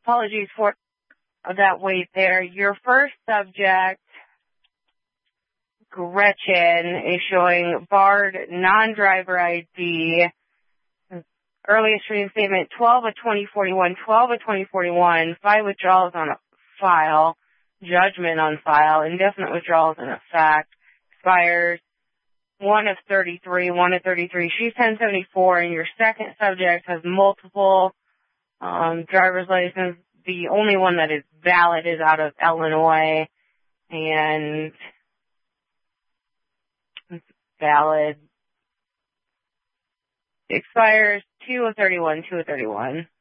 Apologies for that wait there. Your first subject, Gretchen, is showing barred non-driver ID. Earliest trading statement, 12 of 2041, 12 of 2041, 5 withdrawals on file, judgment on file, indefinite withdrawals in effect, expires 1 of 33, 1 of 33. She's 1074, and your second subject has multiple driver's license. The only one that is valid is out of Illinois, and valid expires 2 of 31, 2 of 31.